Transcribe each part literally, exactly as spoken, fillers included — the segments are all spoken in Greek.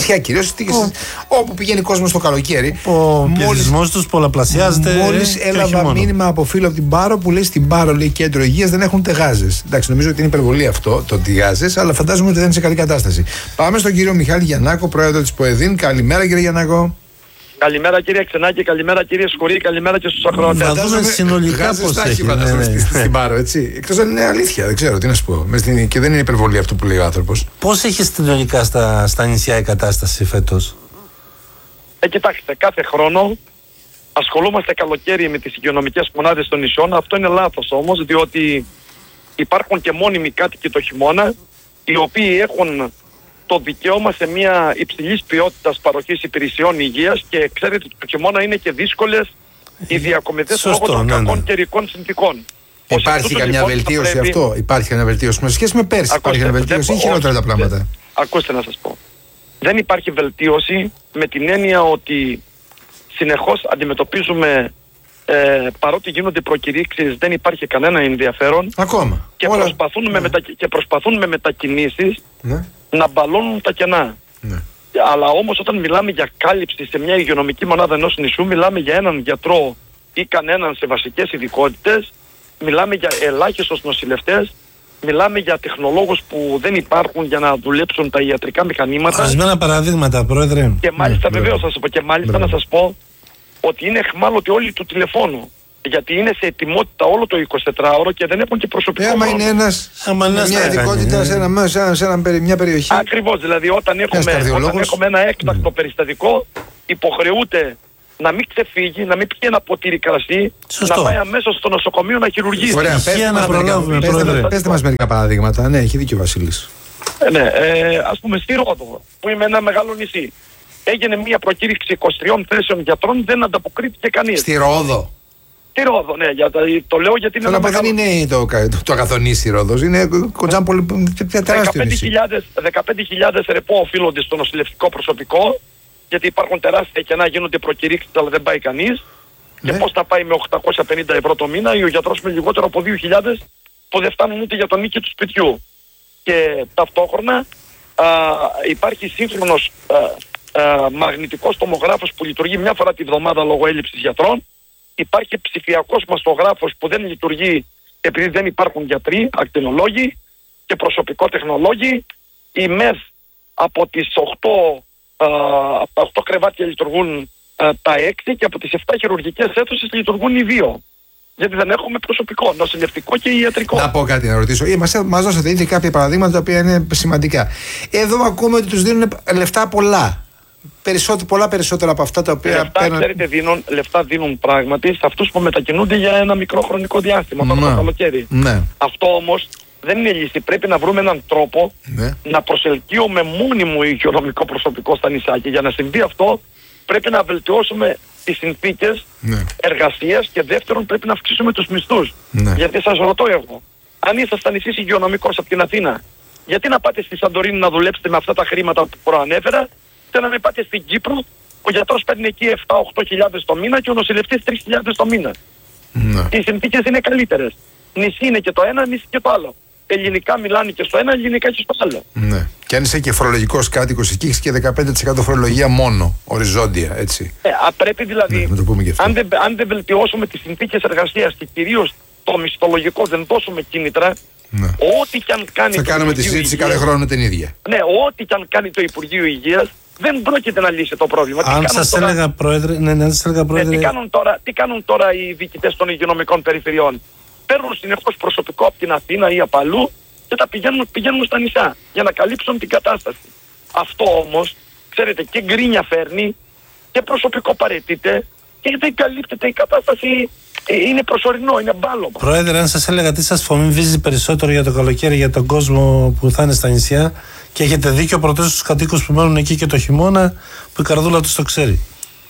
νησιά κυρίως, oh. όπου πηγαίνει κόσμος το καλοκαίρι. Ο πληθυσμός τους πολλαπλασιάζεται. Μόλις έλαβα μήνυμα από φίλο από την Πάρο που λέει στην Πάρο, λέει, κέντρο υγείας δεν έχουν γάζες. Εντάξει, νομίζω ότι είναι υπερβολή αυτό το ότι γάζες, αλλά φαντάζομαι ότι δεν είναι σε καλή κατάσταση. Πάμε στον κύριο Μιχάλη Γιαννάκο, πρόεδρο της ΠΟΕΔΗΝ. Καλημέρα, κύριε Γιαννάκο. Καλημέρα κύριε Ξενάκη, καλημέρα κύριε Σκουρή, καλημέρα και στους ακροατές. Να δούμε συνολικά πώς έχει, ναι, ναι. στην Πάρο, έτσι. Εκτός αν είναι αλήθεια, δεν ξέρω τι να σου πω. Και δεν είναι υπερβολή αυτό που λέει ο άνθρωπος. Πώς έχει συνολικά στα, στα νησιά η κατάσταση φέτος? Ε, κοιτάξτε, κάθε χρόνο ασχολούμαστε καλοκαίρι με τις υγειονομικές μονάδες των νησιών. Αυτό είναι λάθος όμως, διότι υπάρχουν και μόνιμοι κάτοικοι το χειμώνα, οι οποίοι έχουν το δικαίωμα σε μια υψηλής ποιότητας παροχής υπηρεσιών υγείας, και ξέρετε ότι το χειμώνα είναι και δύσκολες οι διακομιδές λόγω των ναι, κακών ναι. καιρικών συνθήκων. Υπάρχει καμιά λοιπόν βελτίωση πρέπει... αυτό, υπάρχει καμιά βελτίωση με σχέση με πέρσι? Ακούστε, υπάρχει καμιά βελτίωση ή χειρότερα τα πράγματα? Δεν, ακούστε να σας πω. Δεν υπάρχει βελτίωση με την έννοια ότι συνεχώς αντιμετωπίζουμε, ε, παρότι γίνονται προκηρύξεις, δεν υπάρχει κανένα ενδιαφέρον. Ακόμα. Και, Όλα... προσπαθούν, ναι. με μετα... και προσπαθούν με μετακινήσεις ναι. να μπαλώνουν τα κενά. Ναι. Αλλά όμως όταν μιλάμε για κάλυψη σε μια υγειονομική μονάδα ενός νησιού, μιλάμε για έναν γιατρό ή κανέναν σε βασικές ειδικότητες, μιλάμε για ελάχιστους νοσηλευτές, μιλάμε για τεχνολόγους που δεν υπάρχουν για να δουλέψουν τα ιατρικά μηχανήματα. Ορισμένα παραδείγματα, πρόεδρε. Και μάλιστα ναι, βεβαίως θα σας πω, και μάλιστα να σας πω ότι είναι εχμάλωτοι όλοι του τηλεφώνου. Γιατί είναι σε ετοιμότητα όλο το εικοσιτετράωρο και δεν έχουν και προσωπικό. Ε, άμα είναι ένας, μια ειδικότητα σε, ένα, σε, ένα, σε ένα, μια περιοχή. Ακριβώς, δηλαδή όταν έχουμε, όταν έχουμε ένα έκτακτο mm. περιστατικό, υποχρεούται να μην ξεφύγει, να μην πιει ένα ποτήρι κρασί, Σωστό. να πάει αμέσως στο νοσοκομείο να χειρουργήσει. Ωραία, πέστε μας, μερικά, πέστε μας μερικά παραδείγματα. Ναι, έχει δίκιο ο Βασίλης. Ε, ναι, ε, ας πούμε στη Ρόδο, που είμαι ένα μεγάλο νησί, έγινε μια προκήρυξη είκοσι τριών θέσεων γιατρών, δεν ανταποκρίθηκε κανείς. Στη Ρόδο. Στη Ρόδο, ναι, για, το λέω γιατί είναι ένα μεγάλο... δεν είναι το, το, το αγαθονήσι Ρόδος, είναι κοντζάν πολύ τεράστιο νησί. δεκαπέντε χιλιάδες ρεπό οφείλονται στο νοσηλευτικό προσωπικό, γιατί υπάρχουν τεράστια κενά, γίνονται προκηρύξεις αλλά δεν πάει κανείς. Ναι. Και πώς θα πάει με οκτακόσια πενήντα ευρώ το μήνα ή ο γιατρός με λιγότερο από δύο χιλιάδες που δεν φτάνουν ούτε για τον νίκη του σπιτιού. Και ταυτόχρονα α, υπάρχει σύγχρονος α, α, μαγνητικός τομογράφος που λειτουργεί μια φορά τη βδομάδα λόγω έλλειψης γιατρών. Υπάρχει ψηφιακός μαστογράφος που δεν λειτουργεί επειδή δεν υπάρχουν γιατροί, ακτινολόγοι και προσωπικό τεχνολόγοι. Οι ΜΕΘ από τις οκτώ, α, από τα οκτώ κρεβάτια λειτουργούν α, τα έξι και από τις επτά χειρουργικές αίθουσες λειτουργούν οι δύο. Γιατί δεν έχουμε προσωπικό, νοσηλευτικό και ιατρικό. Να πω κάτι να ρωτήσω. Μας, μας δώσατε ήδη κάποια παραδείγματα τα οποία είναι σημαντικά. Εδώ ακούμε ότι τους δίνουν λεφτά πολλά. Περισσότερο, πολλά περισσότερα από αυτά τα οποία λεφτά, παίρνουν. Ξέρετε, δίνουν, λεφτά δίνουν πράγματι σε αυτούς που μετακινούνται για ένα μικρό χρονικό διάστημα, ναι. το καλοκαίρι. Ναι. Αυτό όμως δεν είναι λύση. Πρέπει να βρούμε έναν τρόπο ναι. να προσελκύουμε μόνιμο υγειονομικό προσωπικό στα νησιά. Και για να συμβεί αυτό πρέπει να βελτιώσουμε τις συνθήκες ναι. εργασίας και δεύτερον πρέπει να αυξήσουμε τους μισθούς. Ναι. Γιατί σας ρωτώ εγώ, αν ήσασταν εσείς υγειονομικός από την Αθήνα, γιατί να πάτε στη Σαντορίνη να δουλέψετε με αυτά τα χρήματα που προανέφερα, και να μην πάτε στην Κύπρο, ο γιατρός παίρνει εκεί επτά με οκτώ χιλιάδες το μήνα και ο νοσηλευτής τρεις χιλιάδες το μήνα. Ναι. Οι συνθήκες είναι καλύτερες. Νησί είναι και το ένα, νησί και το άλλο. Ελληνικά μιλάνε και στο ένα, ελληνικά και στο άλλο. Ναι. Και αν είσαι και φορολογικός κάτοικος εκεί, έχεις και δεκαπέντε τοις εκατό φορολογία μόνο, οριζόντια, έτσι. Ε, α, πρέπει δηλαδή, ναι, αν, δεν, αν δεν βελτιώσουμε τις συνθήκες εργασίας και κυρίως το μισθολογικό, δεν δώσουμε κίνητρα, ναι. ό,τι και αν κάνει. Θα κάνουμε τη συζήτηση κάθε χρόνο την ίδια. Ναι, ό,τι και αν κάνει το Υπουργείο Υγείας, δεν πρόκειται να λύσει το πρόβλημα. Αν σας τώρα... έλεγα, πρόεδρε, ναι, ναι, σας έλεγα, πρόεδρε... Ναι, τι, κάνουν τώρα, τι κάνουν τώρα οι διοικητές των υγειονομικών περιφερειών? Παίρνουν συνεχώς προσωπικό από την Αθήνα ή από αλλού και τα πηγαίνουν, πηγαίνουν στα νησιά για να καλύψουν την κατάσταση. Αυτό όμως, ξέρετε, και γκρίνια φέρνει και προσωπικό παραιτείται και δεν καλύπτεται η κατάσταση. Είναι προσωρινό, είναι μπάλωμα. Πρόεδρε, αν σας έλεγα τι σας φοβίζει περισσότερο για το καλοκαίρι, για τον κόσμο που θα είναι στα νησιά, και έχετε δίκιο, προτείνω στους κατοίκους που μένουν εκεί και το χειμώνα, που η καρδούλα τους το ξέρει.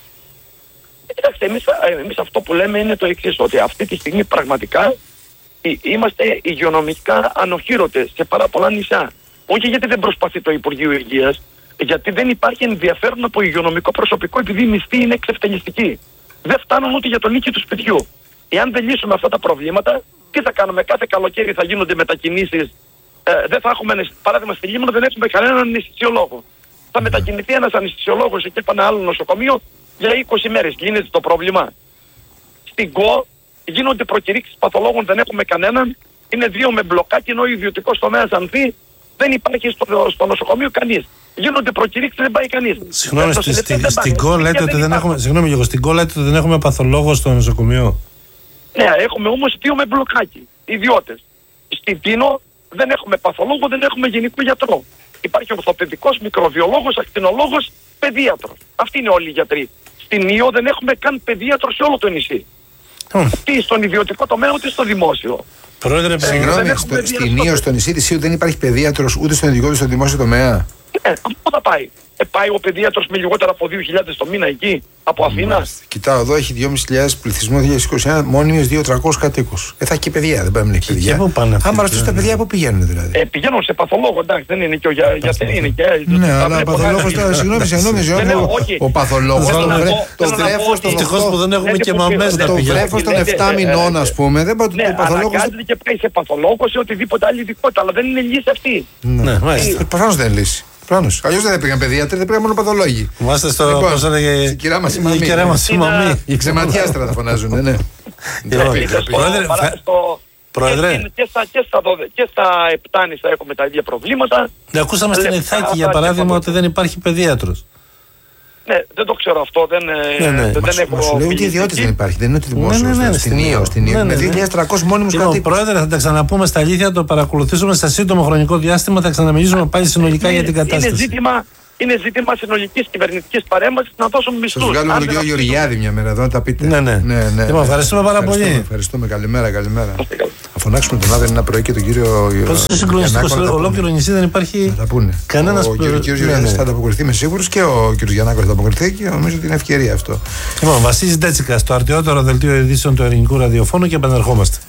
Κοιτάξτε, εμείς, εμείς αυτό που λέμε είναι το εξής, ότι αυτή τη στιγμή πραγματικά είμαστε υγειονομικά ανοχήρωτες σε πάρα πολλά νησιά. Όχι γιατί δεν προσπαθεί το Υπουργείο Υγείας, γιατί δεν υπάρχει ενδιαφέρον από υγειονομικό προσωπικό, επειδή οι μισθοί είναι εξευτελιστικοί. Δεν φτάνουν ούτε για τον νίκη του σπιτιού. Εάν δεν λύσουμε αυτά τα προβλήματα, τι θα κάνουμε? Κάθε καλοκαίρι θα γίνονται μετακινήσεις. Ε, δεν θα έχουμε, παράδειγμα, στη Λίμνο δεν έχουμε κανέναν αναισθησιολόγο. θα μετακινηθεί ένας αναισθησιολόγος εκεί από ένα άλλο νοσοκομείο για είκοσι μέρες. Λύνεται το πρόβλημα. Στην ΚΟ γίνονται προκηρύξεις παθολόγων, δεν έχουμε κανέναν. Είναι δύο με μπλοκάκι, ενώ ο ιδιωτικός τομέας ανθεί, δεν υπάρχει στο, στο νοσοκομείο κανείς. Γίνονται προκηρύξεις, δεν πάει κανείς. Συγγνώμη, στη, στη, στην ΚΟ λέτε ότι δεν έχουμε, συγγνώμη λίγο, στην ΚΟ λέτε ότι δεν έχουμε παθολόγο στο νοσοκομείο. Ναι, έχουμε όμως δύο με μπλοκάκι, ιδιώτες. Στην Τίνο δεν έχουμε παθολόγο, δεν έχουμε γενικό γιατρό. Υπάρχει ορθοπαιδικός, μικροβιολόγος, ακτινολόγος, παιδίατρος. Αυτοί είναι όλοι οι γιατροί. Στην Ήο δεν έχουμε καν παιδίατρο σε όλο το νησί. Mm. Τι στον ιδιωτικό τομέα, ούτε στο δημόσιο. Πρόεδρε, συγγνώμη, στο, στην Ήο, στο νησί της Ήου δεν υπάρχει παιδίατρος ούτε στον ιδιωτικό ούτε στο δημόσιο τομέα. Ναι, πού θα πάει. Ε, πάει ο παιδίατρος με λιγότερα από δύο χιλιάδες το μήνα εκεί, από Αθήνα. Μάλιστα. Κοιτάω εδώ, έχει δυόμισι χιλιάδες πληθυσμό δύο χιλιάδες είκοσι ένα, μόνιμες δύο χιλιάδες τριακόσιους κατοίκους. Ε, θα έχει και παιδεία, δεν πάμε να έχει παιδιά. Άμα ρωτήσω τα παιδιά, πού πηγαίνουν δηλαδή. Ε, πηγαίνουν σε παθολόγο, εντάξει, δεν είναι και ο για, γιατροί είναι και. Ναι, αλλά ο παθολόγος τώρα, συγγνώμη, συγγνώμη, ο παθολόγος. Ευτυχώς που δεν έχουμε και μαμές να πηγαίνουν. Το βρέφος των επτά μηνών, ας πούμε, δεν πάει το παθολόγος. Αναγκάζεται και πάει σε παθολόγο σε οτιδήποτε άλλη ειδικότητα, αλλά δεν είναι λύση αυτή. Ναι, μάλιστα. Προφανώς δεν είναι λύση. Αλλιώς δεν πήγαν παιδίατροι, δεν πήγαν μόνο παθολόγοι. Είμαστε στο. Λοιπόν, πώς έλεγε. η κυρά μας η μαμή. Η κυρά μας η μαμή. Οι ξεματιάστρα θα φωνάζουν, ναι. Πρόεδρε. Και στα Επτάνησα έχουμε τα ίδια προβλήματα. Ναι, ακούσαμε στην Ιθάκη για παράδειγμα ότι δεν υπάρχει παιδίατρος. Ναι, δεν το ξέρω αυτό. Δεν, ναι, ναι. δεν Μα, έχω. Μα σου λέει ότι ιδιώτης δεν υπάρχει. Δεν είναι ότι δημόσιο. Ναι, ναι, ναι, στην Ήο. Στην Ήο. Με δύο χιλιάδες τριακόσιους μόνιμους κατοίκους. Πρόεδρε, θα τα ξαναπούμε στα αλήθεια, το παρακολουθήσουμε σε σύντομο χρονικό διάστημα. Θα ξαναμιλήσουμε πάλι συνολικά για την κατάσταση. Είναι ζήτημα, είναι ζήτημα συνολικής κυβερνητικής παρέμβασης να δώσουμε μισθούς. Θα βγάλουμε τον κύριο Γεωργιάδη μια μέρα εδώ να τα πείτε. Ναι, ναι. ναι, ναι. Λοιπόν, ευχαριστούμε πάρα πολύ. Ευχαριστούμε. Καλημέρα, καλημέρα. Θα φωνάξουμε τον Άδερ ένα πρωί και τον κύριο. Πώς είσαι συγκλονιστικός, ολόκληρο νησί δεν υπάρχει κανένας. Ο κύριος Γεωργιάδης θα ανταποκριθεί, είμαι σίγουρος, και ο κύριος Γιαννάκος θα ανταποκριθεί και νομίζω ότι είναι ευκαιρία αυτό. Λοιπόν, Βασίλης Ντέτσικας, το αρτιότερο δελτίο ειδήσεων του Ελληνικού Ραδιοφώνου, και επανερχόμαστε.